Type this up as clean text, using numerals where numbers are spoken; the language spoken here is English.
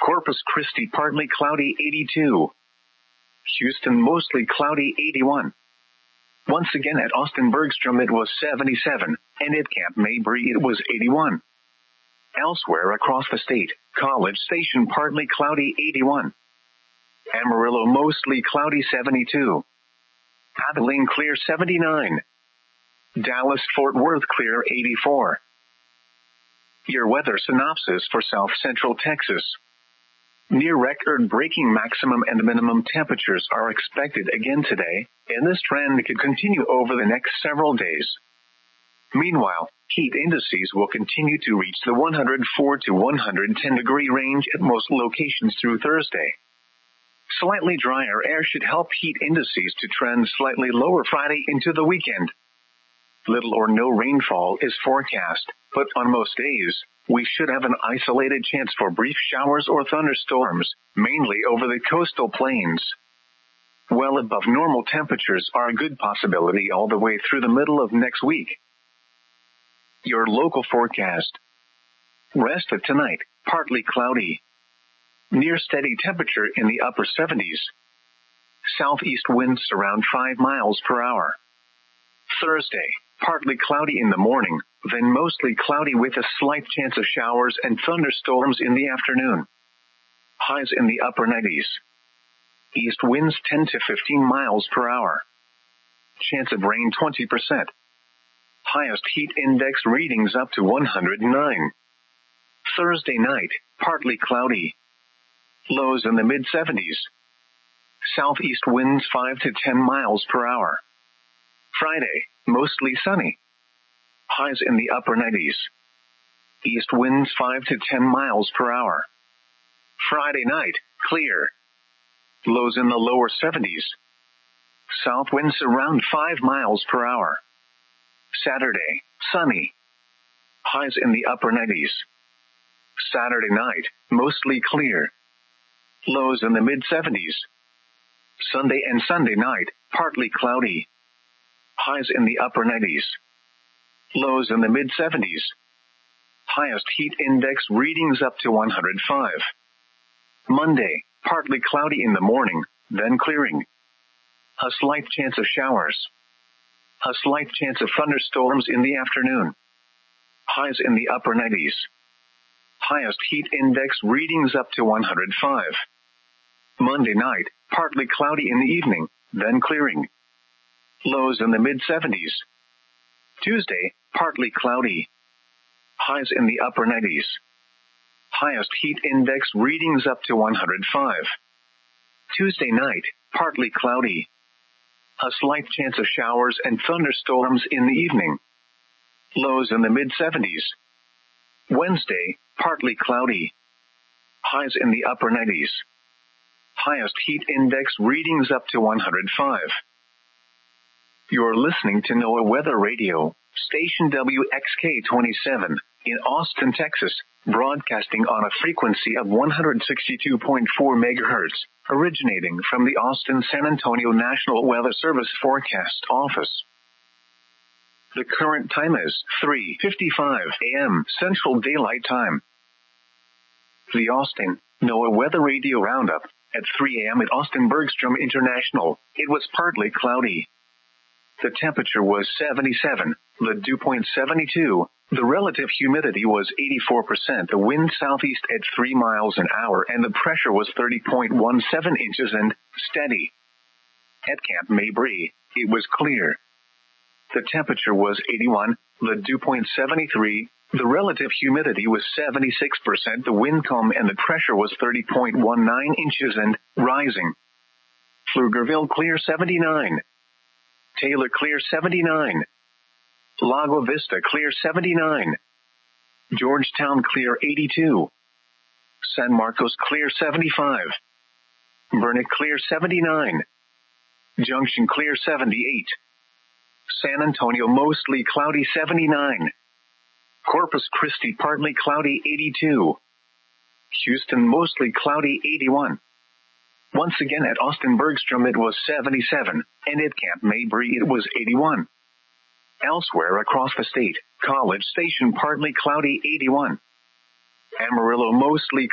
Corpus Christi partly cloudy 82. Houston mostly cloudy 81. Once again at Austin Bergstrom it was 77, and at Camp Mabry it was 81. Elsewhere across the state, College Station partly cloudy 81. Amarillo mostly cloudy 72. Abilene clear 79. Dallas Fort Worth clear 84. Your weather synopsis for South Central Texas. Near record-breaking maximum and minimum temperatures are expected again today, and this trend could continue over the next several days. Meanwhile, heat indices will continue to reach the 104 to 110 degree range at most locations through Thursday. Slightly drier air should help heat indices to trend slightly lower Friday into the weekend. Little or no rainfall is forecast, but on most days, we should have an isolated chance for brief showers or thunderstorms, mainly over the coastal plains. Well above normal temperatures are a good possibility all the way through the middle of next week. Your local forecast. Rest of tonight, partly cloudy. Near steady temperature in the upper 70s. Southeast winds around 5 miles per hour. Thursday, partly cloudy in the morning, then mostly cloudy with a slight chance of showers and thunderstorms in the afternoon. Highs in the upper 90s. East winds 10 to 15 miles per hour. Chance of rain 20%. Highest heat index readings up to 109. Thursday night, partly cloudy. Lows in the mid-70s. Southeast winds 5 to 10 miles per hour. Friday, mostly sunny. Highs in the upper 90s. East winds 5 to 10 miles per hour. Friday night, clear. Lows in the lower 70s. South winds around 5 miles per hour. Saturday, sunny. Highs in the upper 90s. Saturday night, mostly clear. Lows in the mid-70s. Sunday and Sunday night, partly cloudy. Highs in the upper 90s. Lows in the mid-70s. Highest heat index readings up to 105. Monday, partly cloudy in the morning, then clearing. A slight chance of showers. A slight chance of thunderstorms in the afternoon. Highs in the upper 90s. Highest heat index readings up to 105. Monday night, partly cloudy in the evening, then clearing. Lows in the mid-70s. Tuesday, partly cloudy. Highs in the upper 90s. Highest heat index readings up to 105. Tuesday night, partly cloudy. A slight chance of showers and thunderstorms in the evening. Lows in the mid-70s. Wednesday, partly cloudy. Highs in the upper 90s. Highest heat index readings up to 105. You're listening to NOAA Weather Radio, station WXK-27, in Austin, Texas, broadcasting on a frequency of 162.4 megahertz, originating from the Austin-San Antonio National Weather Service Forecast Office. The current time is 3:55 a.m. Central Daylight Time. The Austin NOAA Weather Radio Roundup. At 3 a.m. at Austin Bergstrom International, it was partly cloudy. The temperature was 77, the dew point 72, the relative humidity was 84%, the wind southeast at 3 miles an hour, and the pressure was 30.17 inches and steady. At Camp Mabry, it was clear. The temperature was 81, the dew point 73, the relative humidity was 76%, the wind calm, and the pressure was 30.19 inches and rising. Pflugerville clear 79. Taylor clear 79. Lago Vista clear 79. Georgetown clear 82. San Marcos clear 75. Burnet clear 79. Junction clear 78. San Antonio mostly cloudy 79. Corpus Christi partly cloudy 82. Houston mostly cloudy 81. Once again at Austin Bergstrom it was 77, and at Camp Mabry it was 81. Elsewhere across the state, College Station partly cloudy 81. Amarillo mostly